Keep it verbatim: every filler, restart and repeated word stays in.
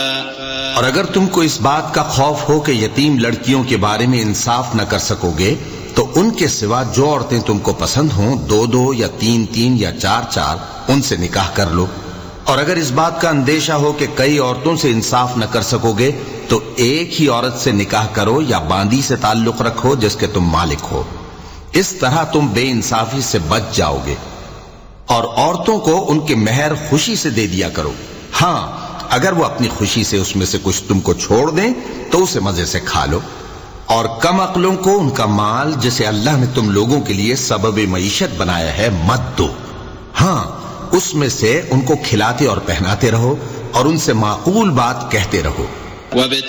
और अगर तुमको इस बात का खौफ हो कि यतीम लड़कियों के बारे में इंसाफ न कर सकोगे तो उनके सिवा जो औरतें तुमको पसंद हों, दो दो या तीन तीन या चार चार, उनसे निकाह कर लो। और अगर इस बात का अंदेशा हो कि कई औरतों से इंसाफ न कर सकोगे तो एक ही औरत से निकाह करो या बांदी से ताल्लुक रखो जिसके तुम मालिक हो। इस तरह तुम बेइंसाफी से बच जाओगे। और औरतों को उनके मेहर खुशी से दे दिया करो। हाँ, अगर वो अपनी खुशी से उसमें से कुछ तुमको छोड़ दें तो उसे मजे से खा लो। और कम अक्लों को उनका माल जिसे अल्लाह ने तुम लोगों के लिए सबब मईशत बनाया है मत दो। हाँ, उसमें से उनको खिलाते और पहनाते रहो और उनसे माकूल बात कहते रहो।